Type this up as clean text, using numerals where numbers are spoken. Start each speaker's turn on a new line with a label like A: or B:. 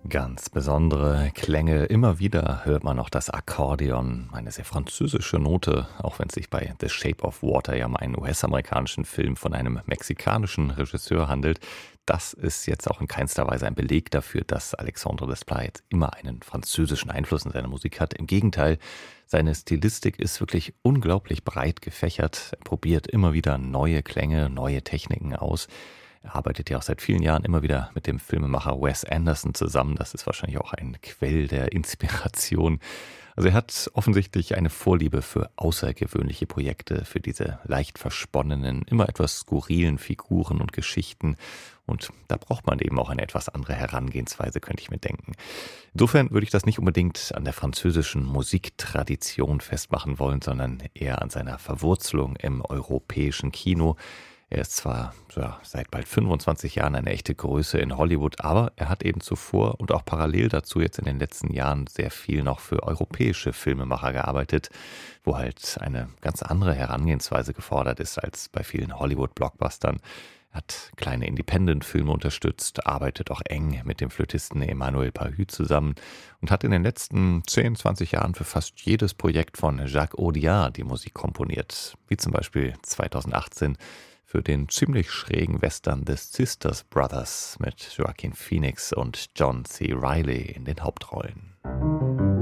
A: Ganz besondere Klänge. Immer wieder hört man noch das Akkordeon, eine sehr französische Note, auch wenn es sich bei The Shape of Water ja um einen US-amerikanischen Film von einem mexikanischen Regisseur handelt. Das ist jetzt auch in keinster Weise ein Beleg dafür, dass Alexandre Desplat immer einen französischen Einfluss in seiner Musik hat. Im Gegenteil, seine Stilistik ist wirklich unglaublich breit gefächert. Er probiert immer wieder neue Klänge, neue Techniken aus. Er arbeitet ja auch seit vielen Jahren immer wieder mit dem Filmemacher Wes Anderson zusammen. Das ist wahrscheinlich auch ein Quell der Inspiration. Also er hat offensichtlich eine Vorliebe für außergewöhnliche Projekte, für diese leicht versponnenen, immer etwas skurrilen Figuren und Geschichten. Und da braucht man eben auch eine etwas andere Herangehensweise, könnte ich mir denken. Insofern würde ich das nicht unbedingt an der französischen Musiktradition festmachen wollen, sondern eher an seiner Verwurzelung im europäischen Kino. Er ist zwar seit bald 25 Jahren eine echte Größe in Hollywood, aber er hat eben zuvor und auch parallel dazu jetzt in den letzten Jahren sehr viel noch für europäische Filmemacher gearbeitet, wo halt eine ganz andere Herangehensweise gefordert ist als bei vielen Hollywood-Blockbustern. Er hat kleine Independent-Filme unterstützt, arbeitet auch eng mit dem Flötisten Emmanuel Pahud zusammen und hat in den letzten 10, 20 Jahren für fast jedes Projekt von Jacques Audiard die Musik komponiert, wie zum Beispiel 2018 für den ziemlich schrägen Western The Sisters Brothers mit Joaquin Phoenix und John C. Reilly in den Hauptrollen.